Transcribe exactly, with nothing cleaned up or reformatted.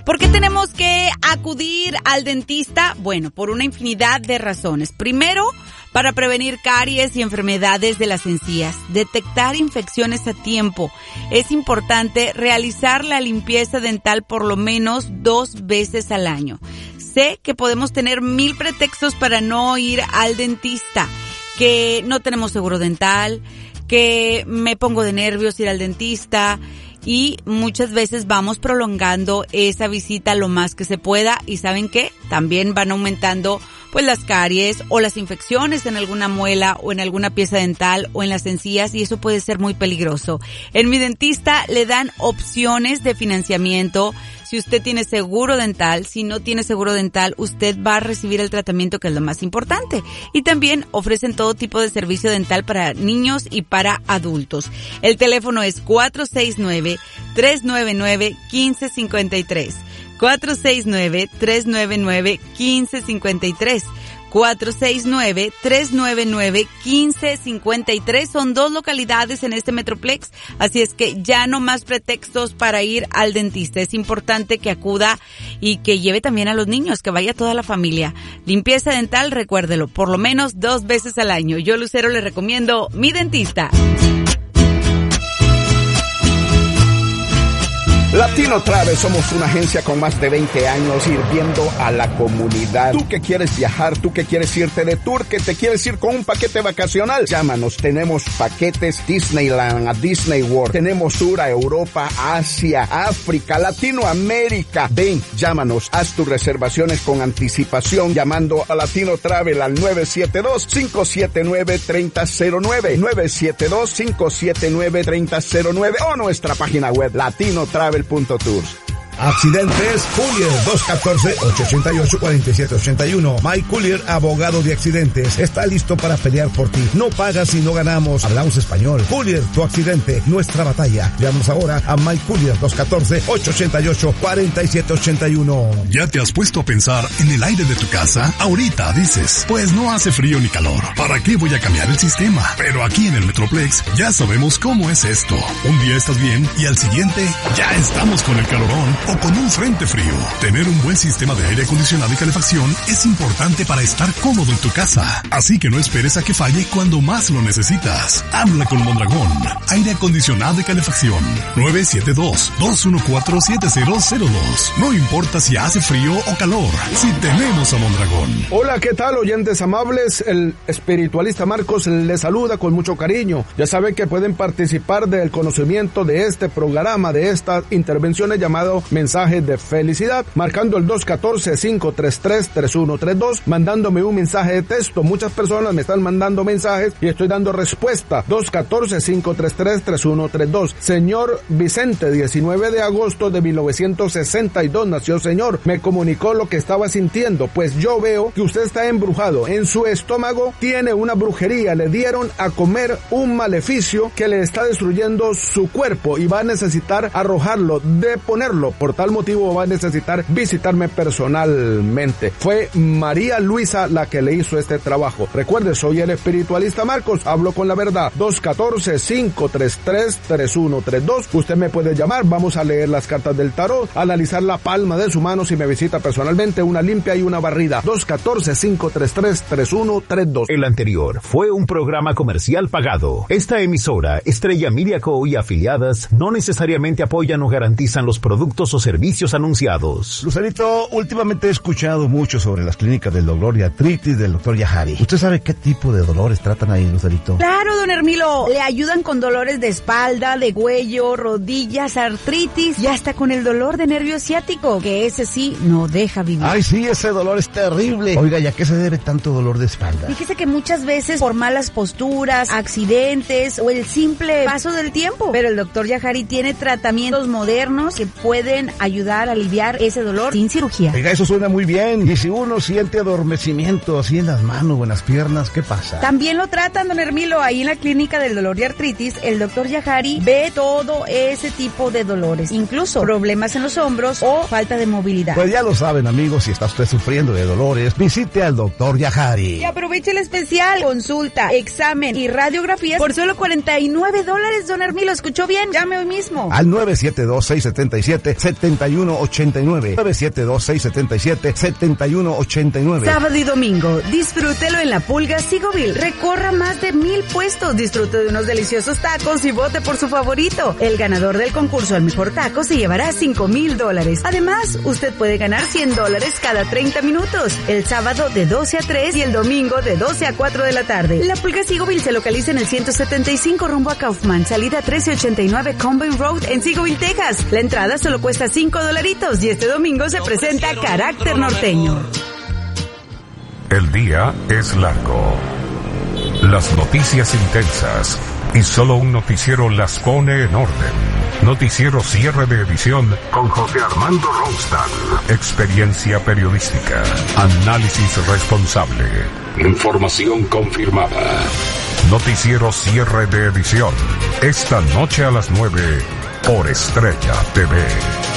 ¿Por qué tenemos que acudir al dentista? Bueno, por una infinidad de razones. Primero, para prevenir caries y enfermedades de las encías, detectar infecciones a tiempo. Es importante realizar la limpieza dental por lo menos dos veces al año. Sé que podemos tener mil pretextos para no ir al dentista, que no tenemos seguro dental, que me pongo de nervios ir al dentista, y muchas veces vamos prolongando esa visita lo más que se pueda y ¿saben qué? También van aumentando pues las caries o las infecciones en alguna muela o en alguna pieza dental o en las encías y eso puede ser muy peligroso. En Mi Dentista le dan opciones de financiamiento. Si usted tiene seguro dental, si no tiene seguro dental, usted va a recibir el tratamiento, que es lo más importante. Y también ofrecen todo tipo de servicio dental para niños y para adultos. El teléfono es cuatro seis nueve, tres nueve nueve, uno cinco cinco tres. cuatro seis nueve, tres nueve nueve, uno cinco cinco tres. cuatro seis nueve, tres nueve nueve, uno cinco cinco tres. Son dos localidades en este Metroplex, así es que ya no más pretextos para ir al dentista. Es importante que acuda y que lleve también a los niños, que vaya toda la familia. Limpieza dental, recuérdelo, por lo menos dos veces al año. Yo, Lucero, le recomiendo Mi Dentista. Latino Travel, somos una agencia con más de veinte años sirviendo a la comunidad. Tú que quieres viajar, tú que quieres irte de tour, que te quieres ir con un paquete vacacional, llámanos. Tenemos paquetes Disneyland a Disney World, tenemos sur a Europa, Asia, África, Latinoamérica. Ven, llámanos, haz tus reservaciones con anticipación llamando a Latino Travel al nueve siete dos, cinco siete nueve, tres cero cero nueve, nueve siete dos, cinco siete nueve, tres cero cero nueve o nuestra página web latino travel punto tours. Accidentes Collier dos uno cuatro, ocho ocho ocho, cuatro siete ocho uno. Mike Collier, abogado de accidentes, está listo para pelear por ti. No pagas si no ganamos. Hablamos español. Collier, tu accidente, nuestra batalla. Llámanos ahora a Mike Collier dos uno cuatro, ocho ocho ocho, cuatro siete ocho uno. ¿Ya te has puesto a pensar en el aire de tu casa? Ahorita dices, pues no hace frío ni calor. ¿Para qué voy a cambiar el sistema? Pero aquí en el Metroplex ya sabemos cómo es esto. Un día estás bien y al siguiente ya estamos con el calorón o con un frente frío. Tener un buen sistema de aire acondicionado y calefacción es importante para estar cómodo en tu casa. Así que no esperes a que falle cuando más lo necesitas. Habla con Mondragón. Aire acondicionado y calefacción. nueve siete dos, dos uno cuatro, siete cero cero dos. No importa si hace frío o calor, si tenemos a Mondragón. Hola, ¿qué tal, oyentes amables? El espiritualista Marcos les saluda con mucho cariño. Ya saben que pueden participar del conocimiento de este programa, de estas intervenciones llamado Mensajes de Felicidad, marcando el dos uno cuatro, cinco tres tres, tres uno tres dos, mandándome un mensaje de texto. Muchas personas me están mandando mensajes y estoy dando respuesta. dos uno cuatro, cinco tres tres, tres uno tres dos. Señor Vicente, diecinueve de agosto de mil novecientos sesenta y dos nació señor. Me comunicó lo que estaba sintiendo. Pues yo veo que usted está embrujado. En su estómago tiene una brujería. Le dieron a comer un maleficio que le está destruyendo su cuerpo y va a necesitar arrojarlo, deponerlo. Por tal motivo va a necesitar visitarme personalmente. Fue María Luisa la que le hizo este trabajo. Recuerde, soy el espiritualista Marcos, hablo con la verdad. dos uno cuatro, cinco tres tres, tres uno tres dos. Usted me puede llamar, vamos a leer las cartas del tarot, analizar la palma de su mano si me visita personalmente, una limpia y una barrida. dos uno cuatro, cinco tres tres, tres uno tres dos. El anterior fue un programa comercial pagado. Esta emisora, Estrella Media Co. y afiliadas, no necesariamente apoyan o garantizan los productos o servicios anunciados. Lucerito, últimamente he escuchado mucho sobre las clínicas del dolor y artritis del doctor Yahari. ¿Usted sabe qué tipo de dolores tratan ahí, Lucerito? Claro, don Hermilo. Le ayudan con dolores de espalda, de cuello, rodillas, artritis y hasta con el dolor de nervio ciático, que ese sí no deja vivir. Ay, sí, ese dolor es terrible. Oiga, ¿y a qué se debe tanto dolor de espalda? Fíjese que muchas veces por malas posturas, accidentes o el simple paso del tiempo. Pero el doctor Yahari tiene tratamientos modernos que pueden ayudar a aliviar ese dolor sin cirugía. Oiga, eso suena muy bien. Y si uno siente adormecimiento así en las manos o en las piernas, ¿qué pasa? También lo tratan, don Hermilo, ahí en la clínica del dolor y artritis. El doctor Yahari ve todo ese tipo de dolores, incluso problemas en los hombros o falta de movilidad. Pues ya lo saben, amigos, si está usted sufriendo de dolores, visite al doctor Yahari. Y aproveche el especial, consulta, examen y radiografías por solo cuarenta y nueve dólares, don Hermilo. ¿Escuchó bien? Llame hoy mismo. Al nueve siete dos, seis siete siete, siete uno ocho nueve, nueve siete dos seis siete siete, siete uno ocho nueve. Sábado y domingo, disfrútelo en La Pulga Sigoville. Recorra más de mil puestos, disfrute de unos deliciosos tacos y vote por su favorito. El ganador del concurso al mejor taco se llevará cinco mil dólares. Además, usted puede ganar cien dólares cada treinta minutos. El sábado de doce a tres y el domingo de doce a cuatro de la tarde. La Pulga Sigoville se localiza en el ciento setenta y cinco rumbo a Kaufman, salida trece ochenta y nueve Combine Road en Sigoville, Texas. La entrada solo cuesta cinco dolaritos y este domingo se presenta Carácter Norteño. El día es largo. Las noticias intensas y solo un noticiero las pone en orden. Noticiero cierre de edición con José Armando Ronstadt. Experiencia periodística. Análisis responsable. Información confirmada. Noticiero cierre de edición. Esta noche a las nueve por Estrella T V.